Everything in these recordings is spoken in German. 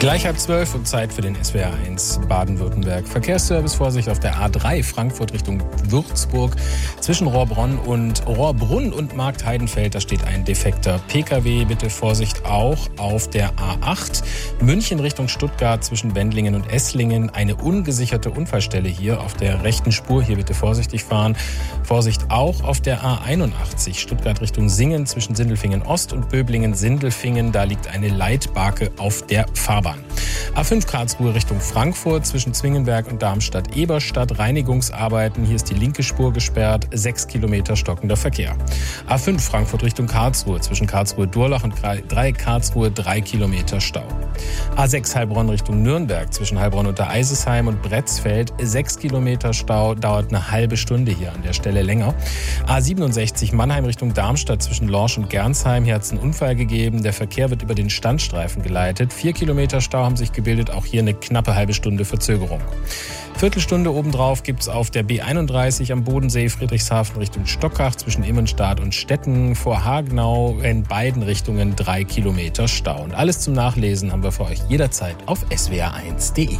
Gleich 11:30 und Zeit für den SWR1 Baden-Württemberg. Verkehrsservice, Vorsicht auf der A3 Frankfurt Richtung Würzburg. Zwischen Rohrbrunn und Marktheidenfeld, da steht ein defekter Pkw. Bitte Vorsicht auch auf der A8. München Richtung Stuttgart zwischen Wendlingen und Esslingen. Eine ungesicherte Unfallstelle hier auf der rechten Spur. Hier bitte vorsichtig fahren. Vorsicht auch auf der A81 Stuttgart Richtung Singen zwischen Sindelfingen Ost und Böblingen-Sindelfingen. Da liegt eine Leitbarke auf der Fahrbahn. A5 Karlsruhe Richtung Frankfurt zwischen Zwingenberg und Darmstadt-Eberstadt. Reinigungsarbeiten. Hier ist die linke Spur gesperrt. 6 Kilometer stockender Verkehr. A5 Frankfurt Richtung Karlsruhe zwischen Karlsruhe-Durlach und Karlsruhe 3 Kilometer Stau. A6 Heilbronn Richtung Nürnberg zwischen Heilbronn unter Eisesheim und Bretzfeld. 6 Kilometer Stau. Dauert eine halbe Stunde hier an der Stelle länger. A67 Mannheim Richtung Darmstadt zwischen Lorsch und Gernsheim. Hier hat es einen Unfall gegeben. Der Verkehr wird über den Standstreifen geleitet. 4 Kilometer Stau haben sich gebildet. Auch hier eine knappe halbe Stunde Verzögerung. Viertelstunde obendrauf gibt es auf der B31 am Bodensee Friedrichshafen Richtung Stockach zwischen Immenstadt und Stetten. Vor Hagenau in beiden Richtungen 3 Kilometer Stau. Und alles zum Nachlesen haben wir für euch jederzeit auf swr1.de.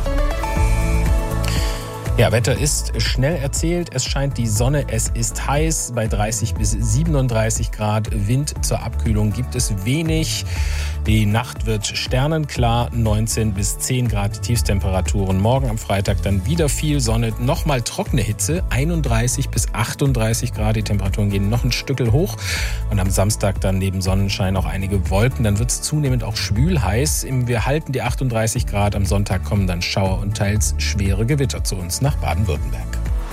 Ja, Wetter ist schnell erzählt. Es scheint die Sonne, es ist heiß. Bei 30 bis 37 Grad Wind zur Abkühlung gibt es wenig. Die Nacht wird sternenklar, 19 bis 10 Grad Tiefstemperaturen. Morgen am Freitag dann wieder viel Sonne, nochmal trockene Hitze, 31 bis 38 Grad. Die Temperaturen gehen noch ein Stückel hoch. Und am Samstag dann neben Sonnenschein auch einige Wolken. Dann wird es zunehmend auch schwül heiß. Wir halten die 38 Grad. Am Sonntag kommen dann Schauer und teils schwere Gewitter zu uns nach Baden-Württemberg.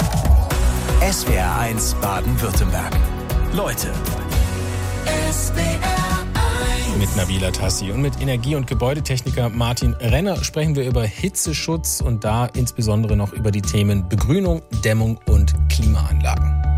SWR1 Baden-Württemberg. Leute. Mit Nabila Tassi und mit Energie- und Gebäudetechniker Martin Renner sprechen wir über Hitzeschutz und da insbesondere noch über die Themen Begrünung, Dämmung und Klimaanlagen.